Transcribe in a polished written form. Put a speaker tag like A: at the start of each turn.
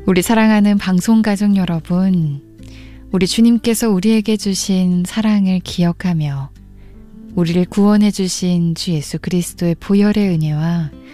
A: 우리 사랑하는 방송가족 여러분, 우리 주님께서 우리에게 주신 사랑을 기억하며 우리를 구원해 주신 주 예수 그리스도의 보혈의 은혜와